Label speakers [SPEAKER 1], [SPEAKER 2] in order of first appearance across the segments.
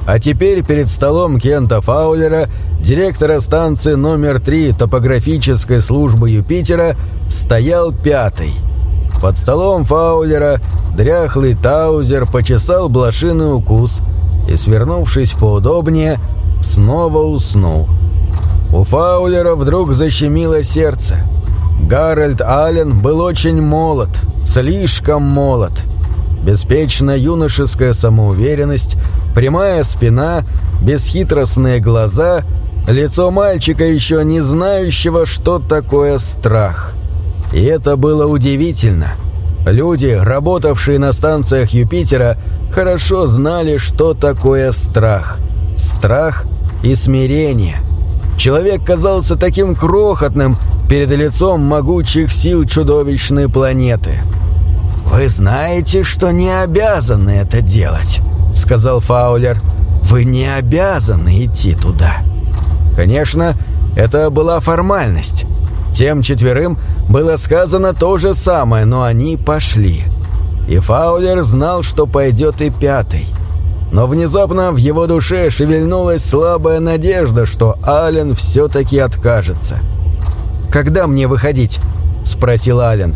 [SPEAKER 1] А теперь перед столом Кента Фаулера, директора станции номер 3 топографической службы Юпитера, стоял пятый. Под столом Фаулера дряхлый Таузер почесал блошиный укус и, свернувшись поудобнее, снова уснул. У Фаулера вдруг защемило сердце. Гарольд Аллен был очень молод, слишком молод. Беспечная юношеская самоуверенность, прямая спина, бесхитростные глаза, лицо мальчика, еще не знающего, что такое страх. И это было удивительно. Люди, работавшие на станциях Юпитера, хорошо знали, что такое страх. Страх и смирение. Человек казался таким крохотным перед лицом могучих сил чудовищной планеты. «Вы знаете, что не обязаны это делать», — сказал Фаулер. «Вы не обязаны идти туда». Конечно, это была формальность. Тем четверым было сказано то же самое, но они пошли. И Фаулер знал, что пойдет и пятый. Но внезапно в его душе шевельнулась слабая надежда, что Аллен все-таки откажется. «Когда мне выходить?» — спросил Аллен.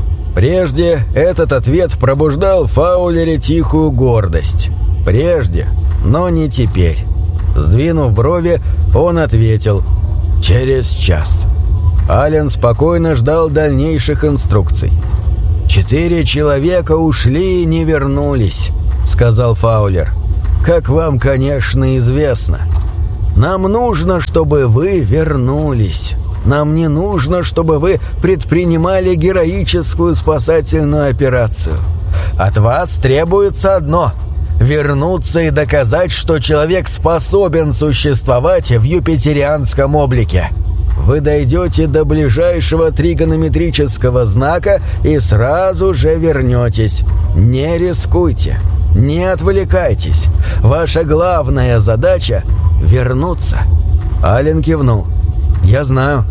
[SPEAKER 1] Прежде этот ответ пробуждал в Фаулере тихую гордость. Прежде, но не теперь. Сдвинув брови, он ответил: «Через час». Аллен спокойно ждал дальнейших инструкций. «4 человека ушли и не вернулись», — сказал Фаулер. «Как вам, конечно, известно. Нам нужно, чтобы вы вернулись. Нам не нужно, чтобы вы предпринимали героическую спасательную операцию. От вас требуется одно — вернуться и доказать, что человек способен существовать в юпитерианском облике. Вы дойдете до ближайшего тригонометрического знака и сразу же вернетесь. Не рискуйте, не отвлекайтесь. Ваша главная задача — вернуться». Аллен кивнул. «Я знаю».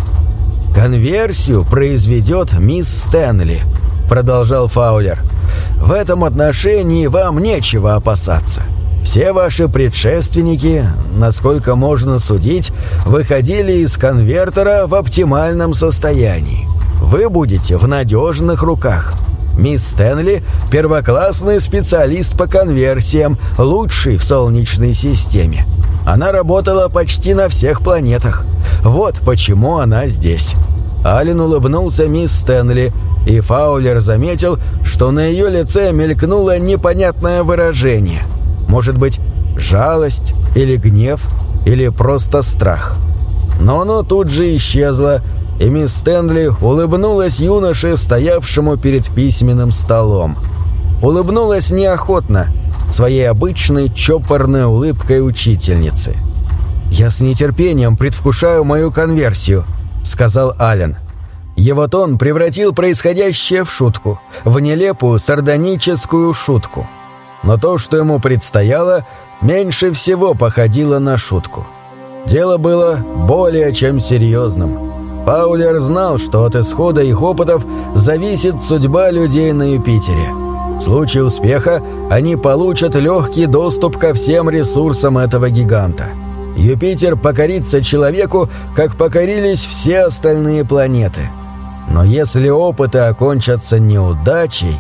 [SPEAKER 1] «Конверсию произведет мисс Стэнли», — продолжал Фаулер. «В этом отношении вам нечего опасаться. Все ваши предшественники, насколько можно судить, выходили из конвертера в оптимальном состоянии. Вы будете в надежных руках. Мисс Стэнли – первоклассный специалист по конверсиям, лучший в Солнечной системе. Она работала почти на всех планетах. Вот почему она здесь». Аллен улыбнулся мисс Стэнли, и Фаулер заметил, что на ее лице мелькнуло непонятное выражение. Может быть, жалость или гнев, или просто страх. Но оно тут же исчезло, и мисс Стэнли улыбнулась юноше, стоявшему перед письменным столом. Улыбнулась неохотно, своей обычной чопорной улыбкой учительницы. «Я с нетерпением предвкушаю мою конверсию», — сказал Аллен. Его тон превратил происходящее в шутку, в нелепую сардоническую шутку. Но то, что ему предстояло, меньше всего походило на шутку. Дело было более чем серьезным. Фаулер знал, что от исхода их опытов зависит судьба людей на Юпитере. В случае успеха они получат легкий доступ ко всем ресурсам этого гиганта. Юпитер покорится человеку, как покорились все остальные планеты. Но если опыты окончатся неудачей...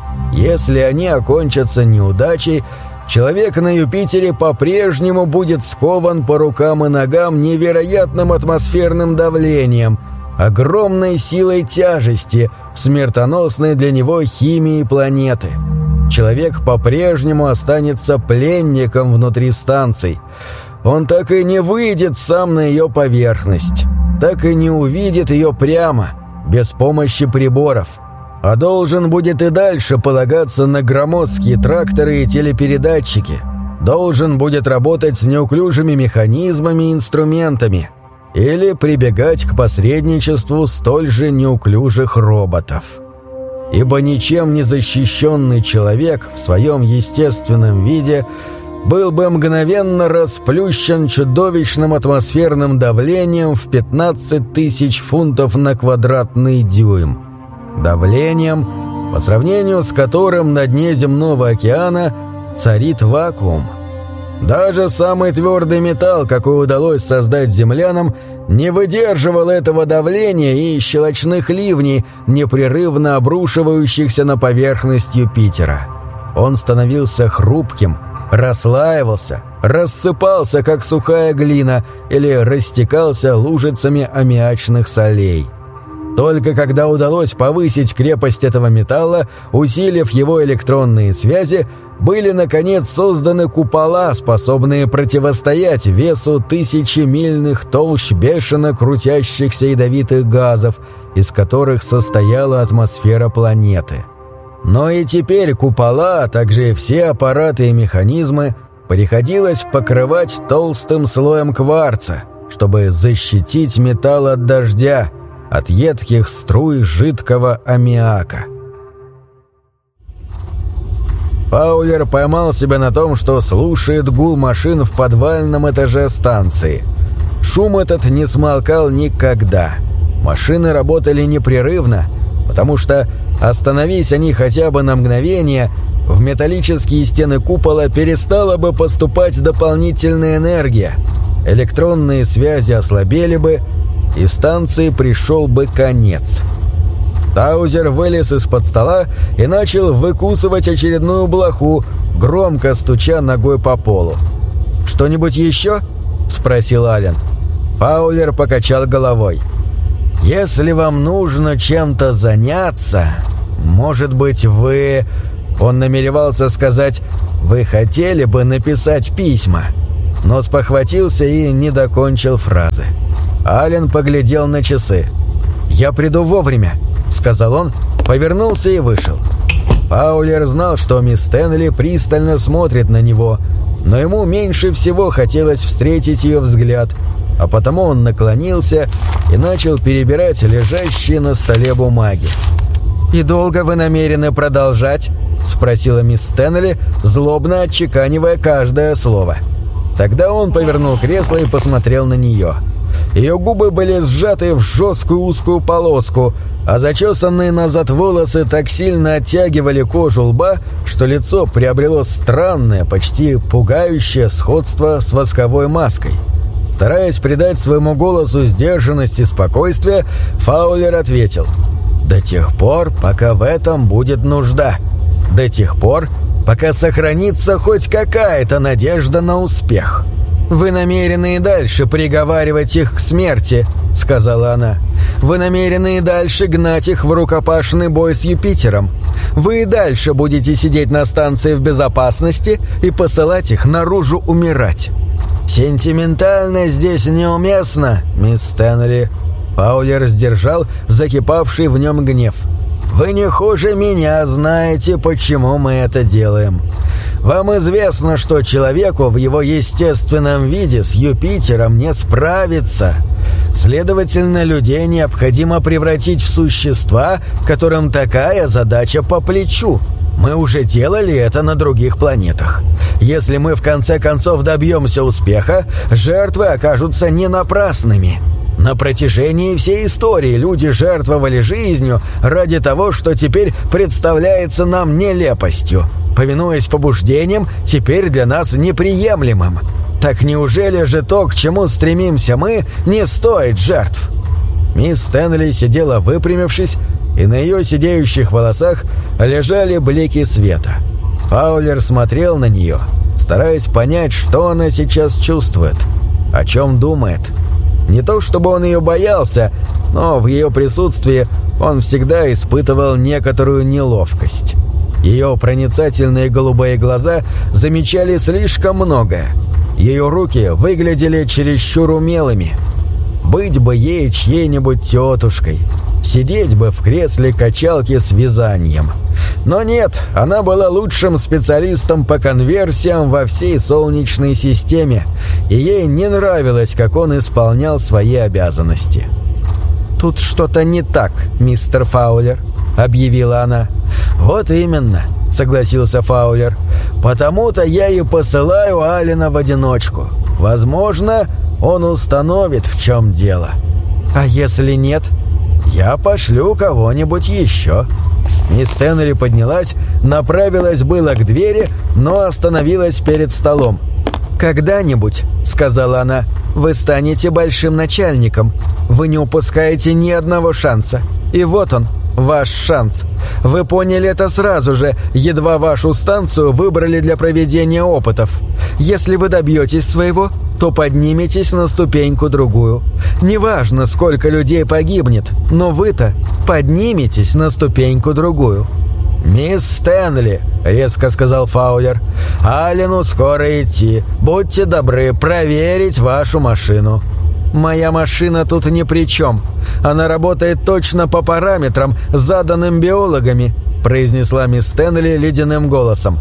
[SPEAKER 1] Если они окончатся неудачей, человек на Юпитере по-прежнему будет скован по рукам и ногам невероятным атмосферным давлением, огромной силой тяжести, смертоносной для него химией планеты. Человек по-прежнему останется пленником внутри станций. Он так и не выйдет сам на ее поверхность, так и не увидит ее прямо, без помощи приборов. А должен будет и дальше полагаться на громоздкие тракторы и телепередатчики. Должен будет работать с неуклюжими механизмами и инструментами. Или прибегать к посредничеству столь же неуклюжих роботов. Ибо ничем не защищенный человек в своем естественном виде был бы мгновенно расплющен чудовищным атмосферным давлением в 15 тысяч фунтов на квадратный дюйм. Давлением, по сравнению с которым на дне земного океана царит вакуум. Даже самый твердый металл, какой удалось создать землянам, не выдерживал этого давления и щелочных ливней, непрерывно обрушивающихся на поверхность Юпитера. Он становился хрупким, расслаивался, рассыпался, как сухая глина, или растекался лужицами аммиачных солей. Только когда удалось повысить крепость этого металла, усилив его электронные связи, были, наконец, созданы купола, способные противостоять весу тысячемильных толщ бешено крутящихся ядовитых газов, из которых состояла атмосфера планеты. Но и теперь купола, а также все аппараты и механизмы приходилось покрывать толстым слоем кварца, чтобы защитить металл от дождя, от едких струй жидкого аммиака. Фаулер поймал себя на том, что слушает гул машин в подвальном этаже станции. Шум этот не смолкал никогда. Машины работали непрерывно, потому что, остановись они хотя бы на мгновение, в металлические стены купола перестала бы поступать дополнительная энергия, электронные связи ослабели бы, и станции пришел бы конец. Таузер вылез из-под стола и начал выкусывать очередную блоху, громко стуча ногой по полу. «Что-нибудь еще?» — спросил Ален. Фаулер покачал головой. «Если вам нужно чем-то заняться, может быть, вы...» Он намеревался сказать «Вы хотели бы написать письма», но спохватился и не докончил фразы. Ален поглядел на часы. «Я приду вовремя», — сказал он, повернулся и вышел. Фаулер знал, что мисс Стэнли пристально смотрит на него, но ему меньше всего хотелось встретить ее взгляд, а потому он наклонился и начал перебирать лежащие на столе бумаги. «И долго вы намерены продолжать?» — спросила мисс Стэнли, злобно отчеканивая каждое слово. Тогда он повернул кресло и посмотрел на нее. Ее губы были сжаты в жесткую узкую полоску, а зачесанные назад волосы так сильно оттягивали кожу лба, что лицо приобрело странное, почти пугающее сходство с восковой маской. Стараясь придать своему голосу сдержанность и спокойствие, Фаулер ответил: «До тех пор, пока в этом будет нужда. До тех пор, пока сохранится хоть какая-то надежда на успех». «Вы намерены и дальше приговаривать их к смерти», — сказала она. «Вы намерены и дальше гнать их в рукопашный бой с Юпитером. Вы и дальше будете сидеть на станции в безопасности и посылать их наружу умирать». «Сентиментальность здесь неуместна, мисс Стэнли». Фаулер сдержал закипавший в нем гнев. «Вы не хуже меня знаете, почему мы это делаем. Вам известно, что человеку в его естественном виде с Юпитером не справиться. Следовательно, людей необходимо превратить в существа, которым такая задача по плечу. Мы уже делали это на других планетах. Если мы в конце концов добьемся успеха, жертвы окажутся не напрасными. На протяжении всей истории люди жертвовали жизнью ради того, что теперь представляется нам нелепостью, повинуясь побуждениям, теперь для нас неприемлемым. Так неужели же то, к чему стремимся мы, не стоит жертв?» Мисс Стэнли сидела выпрямившись, и на ее сидеющих волосах лежали блики света. Фаулер смотрел на нее, стараясь понять, что она сейчас чувствует, о чем думает. Не то чтобы он ее боялся, но в ее присутствии он всегда испытывал некоторую неловкость. Ее проницательные голубые глаза замечали слишком многое. Ее руки выглядели чересчур умелыми. Быть бы ей чьей-нибудь тетушкой, сидеть бы в кресле качалки с вязанием. Но нет, она была лучшим специалистом по конверсиям во всей Солнечной системе, и ей не нравилось, как он исполнял свои обязанности. «Тут что-то не так, мистер Фаулер», — объявила она. «Вот именно», — согласился Фаулер. «Потому-то я и посылаю Алена в одиночку. Возможно, он установит, в чем дело. А если нет, я пошлю кого-нибудь еще». Мисс Стэнли поднялась, направилась было к двери, но остановилась перед столом.
[SPEAKER 2] «Когда-нибудь, — сказала она, — вы станете большим начальником. Вы не упускаете ни одного шанса. И вот он, ваш шанс. Вы поняли это сразу же, едва вашу станцию выбрали для проведения опытов. Если вы добьетесь своего, то подниметесь на ступеньку-другую. Неважно, сколько людей погибнет, но вы-то подниметесь на ступеньку-другую».
[SPEAKER 1] «Мисс Стэнли», — резко сказал Фаулер, — «Аллену скоро идти. Будьте добры проверить вашу машину».
[SPEAKER 2] «Моя машина тут ни при чем. Она работает точно по параметрам, заданным биологами», — произнесла мисс Стэнли ледяным голосом.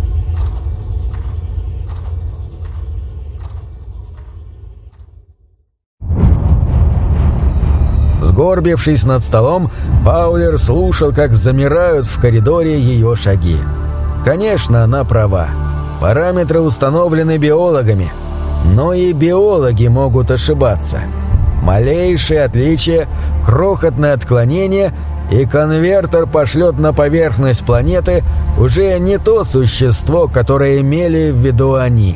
[SPEAKER 1] Сгорбившись над столом, Фаулер слушал, как замирают в коридоре ее шаги. Конечно, она права. Параметры установлены биологами. Но и биологи могут ошибаться. Малейшее отличие, крохотное отклонение, и конвертер пошлет на поверхность планеты уже не то существо, которое имели в виду они.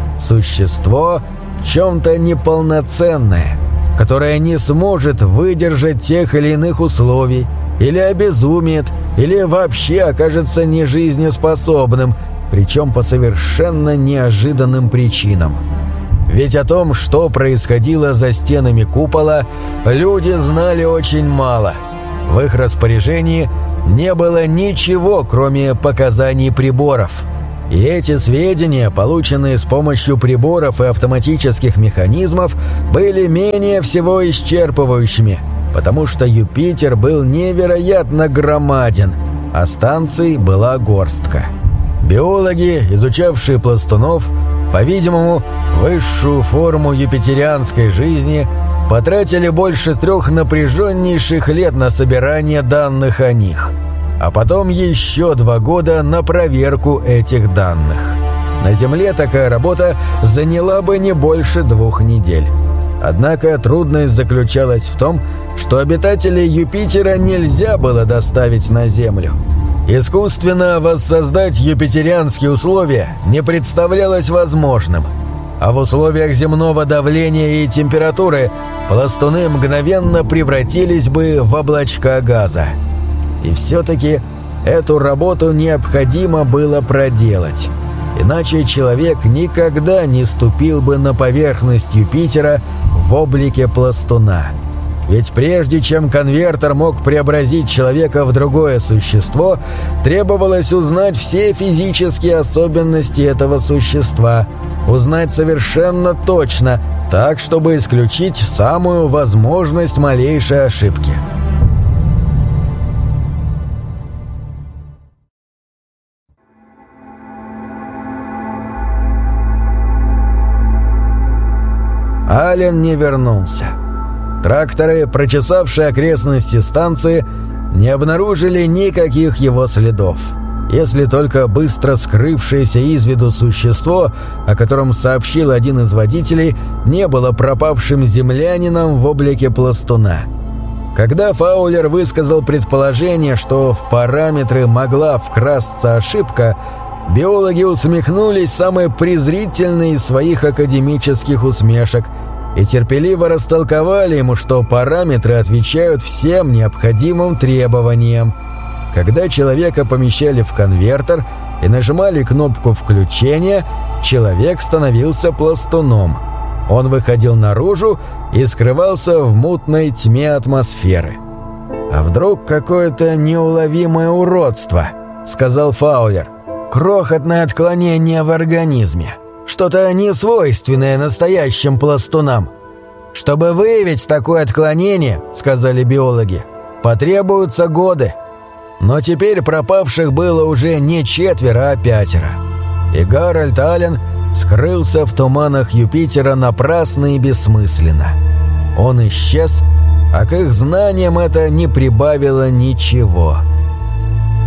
[SPEAKER 1] Существо в чем-то неполноценное, которое не сможет выдержать тех или иных условий, или обезумеет, или вообще окажется нежизнеспособным, причем по совершенно неожиданным причинам. Ведь о том, что происходило за стенами купола, люди знали очень мало. В их распоряжении не было ничего, кроме показаний приборов. И эти сведения, полученные с помощью приборов и автоматических механизмов, были менее всего исчерпывающими, потому что Юпитер был невероятно громаден, а станций была горстка. Биологи, изучавшие пластунов, по-видимому, высшую форму юпитерианской жизни, потратили больше 3 напряженнейших лет на собирание данных о них, а потом еще 2 года на проверку этих данных. На Земле такая работа заняла бы не больше 2 недель. Однако трудность заключалась в том, что обитателей Юпитера нельзя было доставить на Землю. Искусственно воссоздать юпитерианские условия не представлялось возможным, а в условиях земного давления и температуры пластуны мгновенно превратились бы в облачка газа. И все-таки эту работу необходимо было проделать, иначе человек никогда не ступил бы на поверхность Юпитера в облике пластуна. Ведь прежде чем конвертер мог преобразить человека в другое существо, требовалось узнать все физические особенности этого существа, узнать совершенно точно, так, чтобы исключить самую возможность малейшей ошибки. Аллен не вернулся. Тракторы, прочесавшие окрестности станции, не обнаружили никаких его следов, если только быстро скрывшееся из виду существо, о котором сообщил один из водителей, не было пропавшим землянином в облике пластуна. Когда Фаулер высказал предположение, что в параметры могла вкрасться ошибка, биологи усмехнулись самой презрительной из своих академических усмешек и терпеливо растолковали ему, что параметры отвечают всем необходимым требованиям. Когда человека помещали в конвертер и нажимали кнопку включения, человек становился пластуном. Он выходил наружу и скрывался в мутной тьме атмосферы. «А вдруг какое-то неуловимое уродство?» — сказал Фаулер. «Крохотное отклонение в организме. Что-то несвойственное настоящим пластунам. Чтобы выявить такое отклонение, — сказали биологи, — потребуются годы. Но теперь пропавших было уже не 4, а 5. И Гарольд Аллен скрылся в туманах Юпитера напрасно и бессмысленно. Он исчез, а к их знаниям это не прибавило ничего.